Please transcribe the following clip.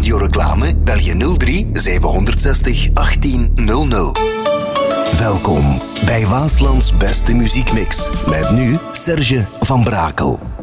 radioreclame? Bel je 03 760 1800. Welkom bij Waaslands beste muziekmix. Met nu Serge van Brakel.